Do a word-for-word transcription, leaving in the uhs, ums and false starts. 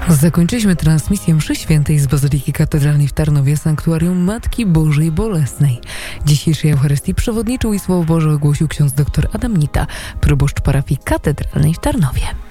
Zakończyliśmy transmisję mszy świętej z Bazyliki Katedralnej w Tarnowie, Sanktuarium Matki Bożej Bolesnej. Dzisiejszej Eucharystii przewodniczył i Słowo Boże ogłosił ksiądz dr Adam Nita, proboszcz parafii katedralnej w Tarnowie.